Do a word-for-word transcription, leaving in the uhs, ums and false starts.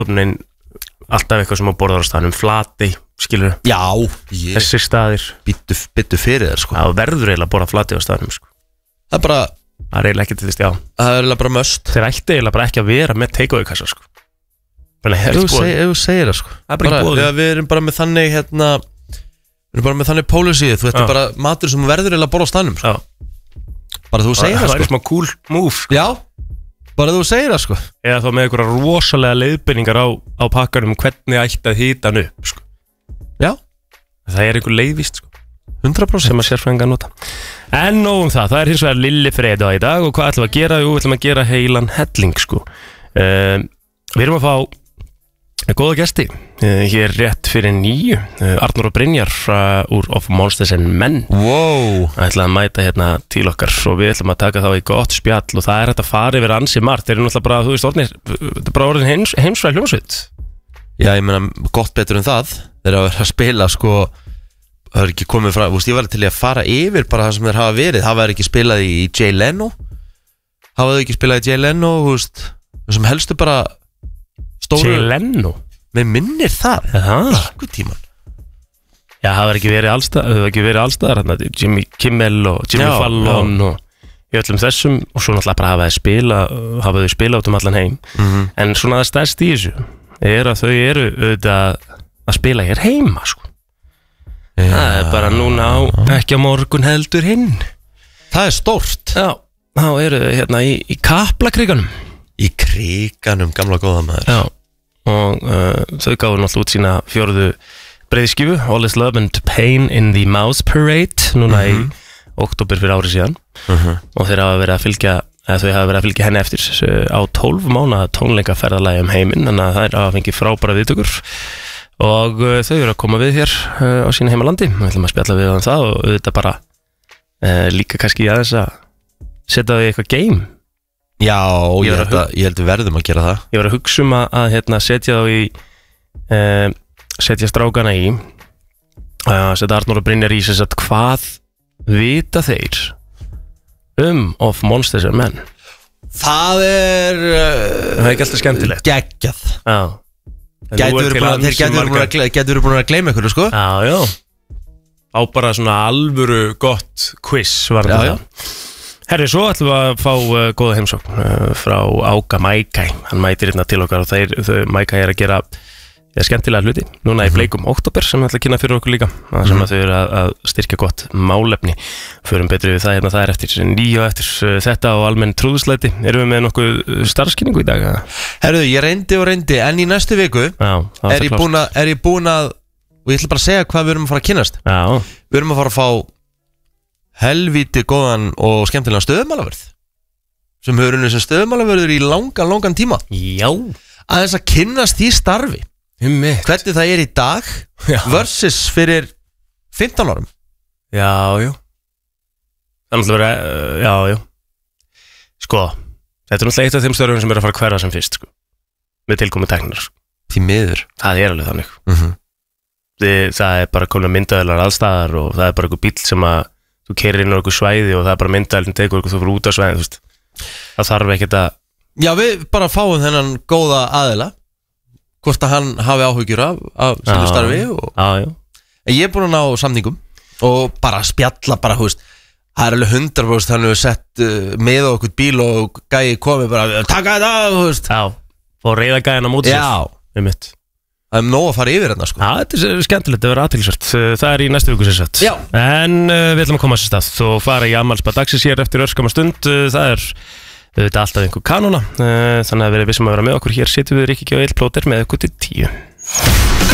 uppnin, alltaf eitthvað sem á borðar á staðnum, Flatey, skilur. Já, ég Þessir staðir. Bittu, bittu fyrir þér, sko. Það verður eiginlega að borða Flatey á staðnum, sko. Það er bara, Það er eiginlega ekki til þess, já. það er eiginlega bara möst. Þeir ætti eiginlega bara ekki að vera með take-away kassa, sko. Bara, Ef þú seg- ef þú segir það, sko. Það er bara ekki boðið. Já, við erum bara með þannig, hérna, við erum bara með þannig pólisíð, þú ert Já. bara matur sem verður eiginlega að borða á staðnum, sko. Já. Bara þú segir það, Það er sko. smá cool move, sko. Já, bara þú segir það, sko. Eða þá með einhverja rosalega leiðbeiningar á, á pakkanum hvernig ætti að hýta hann upp, sko. Já, Það er einhver leiðvíst, sko, hundrað prósent. sem að sérfræðingar nota. En nóg um það, það er hins vegar Lilli Fredo í dag og hvað ætlum við að gera? Jú, við ætlum að gera heilan helling, sko. Um, við erum að fá góða gesti uh, hér rétt fyrir nýju. Uh, Arnór og Brynjar uh, úr Of Monsters and Men. Wow. Það ætla að mæta hérna til okkar og við ætlum að taka þá í gott spjall og það er hægt að fara yfir ansi margt. Þeir eru náttúrulega bara, þú veist, orðnir, þetta er bara orðin heims, heimsfræg hljómsveit. Já, ég meina, gott betur en það. Þeir eru að vera að spila, sko, það er ekki komið frá, þú veist, ég var til í að fara yfir bara það sem þeir hafa verið. Hafa þeir ekki spilað í Jay Leno? Hafa þeir ekki spilað í Jay Leno, þú veist, sem helstu bara stóru. Jay Leno? Með minnir það. Það? Einhvern tímann. Já, það var ekki verið allstað, það var ekki verið allstaðar hérna, Jimmy Kimmel og Jimmy Já, Fallon já. og í öllum þessum og svo náttúrulega bara hafa þeir spila, hafa þau spila út um allan heim. Mhm. En svona það stærst í þessu er að þau eru auðvitað að spila hér heima, sko. Það er bara núna á, ekki á morgun heldur hinn. Það er stórt. Já, þá eru þau hérna í, í Kaplakriganum. Í kriganum, gamla góða maður. Já, og uh, þau gáðu náttúrulega út sína fjórðu breiðskífu, All is Love and Pain in the Mouse Parade, núna Mhm. í október fyrir árið síðan. Mhm. Og þeir hafa verið að fylgja, eða þau hafa verið að fylgja henni eftir uh, á tólf mánaða tónleikaferðalagi um heiminn, þannig að það er að fengi frábæra viðtökur. Og uh, þau eru að koma við hér uh, á sína heimalandi. Við ætlum að spjalla við um það og auðvitað bara uh, líka kannski aðeins að setja þau í eitthvað game. Já, Ég ég var að held að, ég held við verðum að gera það. Ég var að hugsa um að, að hérna, setja þá í uh, setja strákana í uh, setja Arnór og Brynjar í sem sagt hvað vita þeir um Of Monsters and Men. Það er uh, Það er ekki alltaf skemmtilegt. geggjað. Já. En nú Gætu er verið til búin að, þeir ansi gætu verið búin margar- að, gle- gætu verið búin að gleyma ykkur, sko. Já, já. Á bara svona alvöru gott quiz var Já, þetta. já. Herri, svo ætlum við að fá uh, góða heimsókn uh, frá Áka Mækæ. Hann mætir hérna til okkar og þeir, þau Mækæ er að gera ja, skemmtilega hluti. Núna í bleikum október sem við ætlum að kynna fyrir okkur líka. Það sem að þau eru að, að styrkja gott málefni. Förum betri við það hérna, það er eftir nýju eftir uh, þetta og almenn trúðslæti. Erum við með nokkuð starfskynningu í dag? eða? Herðu, ég reyndi og reyndi, en í næstu viku Já, það er ég búin að, er ég búin að, og ég ætla bara að segja hvað við erum að fara að kynnast. Já, Við erum að fara að fá helvíti góðan og skemmtilegan stöðumálaverð sem hefur unnið sem stöðumálaverður í langan, langan tíma. já. Aðeins að kynnast því starfi, Hummi. hvernig það er í dag Já. versus fyrir fimmtán árum. Já, já. Það er náttúrulega verið, uh, já, já. Sko, þetta er náttúrulega eitt af þeim störfum sem er að fara að hverfa sem fyrst, sko. Með tilkomu teknar, sko. Því miður. Það er alveg þannig. Mm -hmm. Þið, það er bara komin myndaðilar allstaðar og það er bara einhver bíll sem að þú keirir inn á einhver svæði og það er bara myndaðilin tegur og þú fyrir út á svæði, þú veist. Það þarf ekkert að... Já, við bara fáum þennan góða aðila, hvort að hann hafi áhyggjur af, af sínu Já. starfi og... Já, já. En ég er búin að ná samningum og bara spjalla bara, hú veist, það er alveg hundra prósent þannig að við sett uh, með á okkur bíl og gæi komið bara, taka þetta, hú veist. Já, og reyða gæðina móti sér. Já, Um mitt. það er nóg að fara yfir hérna, sko. Já, þetta er skemmtilegt, það verður aðtilsvört. Það er í næstu viku sér sett. Já. En uh, við ætlum að koma sér stað og fara í afmælisbað dagsins hér eftir örskama stund. Uh, það er auðvitað alltaf einhver kanóna, uh, þannig að við erum vissum að vera með okkur. Hér sitjum við Rikki og Eil Plóter með okkur til tíu.